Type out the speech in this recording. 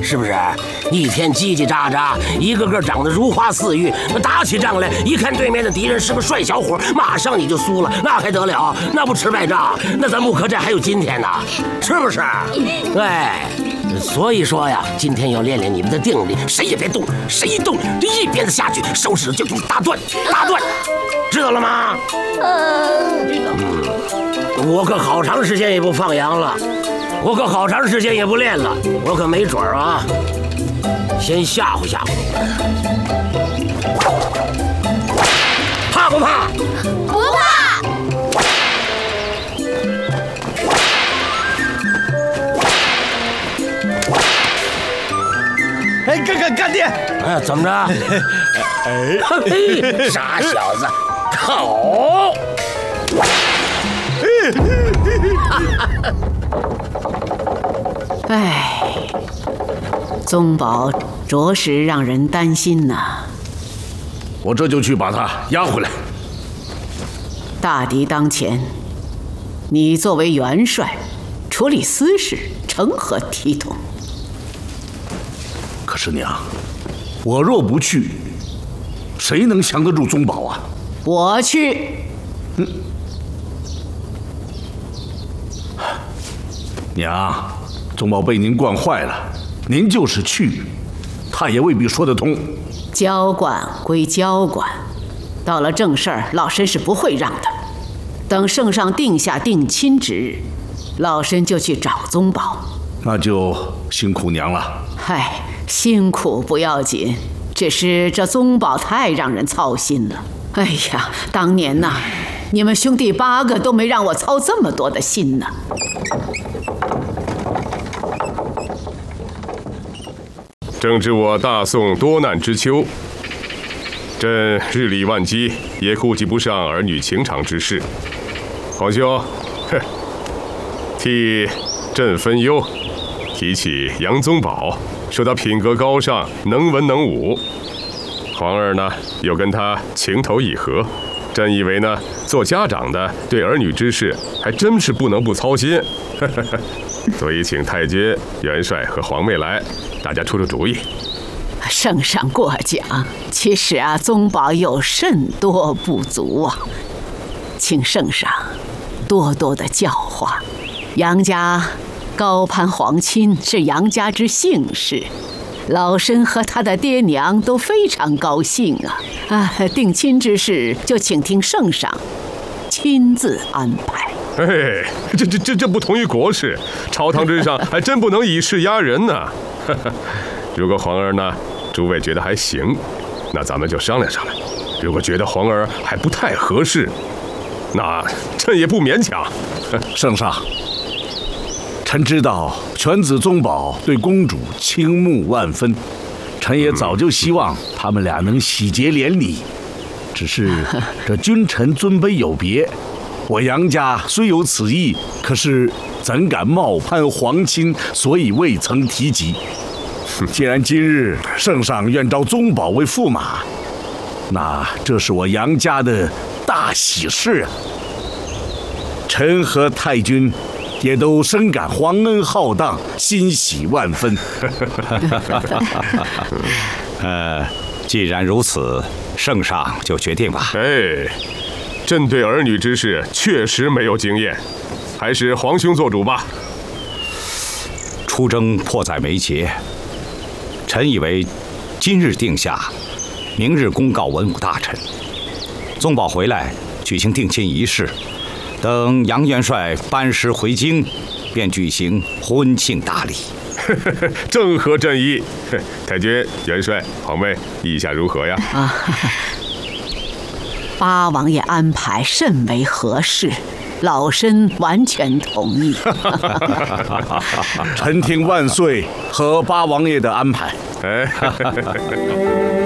是不是？一天叽叽喳喳，一个个长得如花似玉，打起仗来，一看对面的敌人是个帅小伙，马上你就输了，那还得了？那不吃败仗，那咱木柯寨还有今天呢，是不是？哎，所以说呀，今天要练练你们的定力，谁也别动，谁一动就一鞭子下去，手指就给你打断，知道了吗？我可好长时间也不放羊了，我可好长时间也不练了，我可没准啊，先吓唬吓唬你们，怕不怕？ 不怕。 哎，干爹！ 哎，怎么着？哎，嘿，傻小子，口！ 哎，宗保着实让人担心呐。 我这就去把他押回来。 大敌当前，你作为元帅，处理私事成何体统？ 可是娘，我若不去，谁能降得住宗保啊？ 我去。 娘，宗保被您惯坏了，您就是去，他也未必说得通。 交管归交管，到了正事儿，老身是不会让的。等圣上定下定亲之日，老身就去找宗保。 那就辛苦娘了。 嗨，辛苦不要紧，只是这宗保太让人操心了。哎呀，当年呐，你们兄弟8个都没让我操这么多的心呢。 正值我大宋多难之秋，朕日理万机，也顾及不上儿女情长之事。皇兄，替朕分忧。提起杨宗保，说他品格高尚，能文能武。皇儿呢，又跟他情投意合。朕以为呢，做家长的对儿女之事，还真是不能不操心。所以请太君、元帅和皇妹来，大家出出主意。 圣上过奖，其实啊，宗保有甚多不足啊，请圣上多多的教化。杨家高攀皇亲是杨家之幸事，老身和他的爹娘都非常高兴啊！定亲之事就请听圣上亲自安排。 哎，这不同于国事，朝堂之上还真不能以势压人呢。如果皇儿呢，诸位觉得还行，那咱们就商量商量；如果觉得皇儿还不太合适，那朕也不勉强。 圣上，臣知道犬子宗保对公主倾慕万分，臣也早就希望他们俩能喜结连理。只是这君臣尊卑有别，我杨家虽有此意，可是怎敢冒攀皇亲，所以未曾提及。既然今日圣上愿召宗保为驸马，那这是我杨家的大喜事啊！臣和太君也都深感皇恩浩荡，欣喜万分。 既然如此，圣上就决定吧。 哎，朕对儿女之事确实没有经验，还是皇兄做主吧。 出征迫在眉睫，臣以为今日定下，明日公告文武大臣，宗保回来举行定亲仪式，等杨元帅班师回京，便举行婚庆大礼。 正合朕意。太君、元帅、皇妹，意下如何呀？ 八王爷安排甚为合适，老身完全同意。 臣听万岁和八王爷的安排。